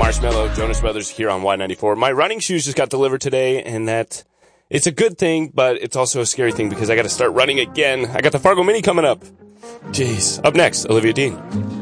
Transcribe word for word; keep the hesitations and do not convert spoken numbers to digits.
Marshmello, Jonas Brothers here on Y ninety-four. My running shoes just got delivered today, and that it's a good thing, but it's also a scary thing because I got to start running again. I got the Fargo Mini coming up. Jeez. Up next, Olivia Dean.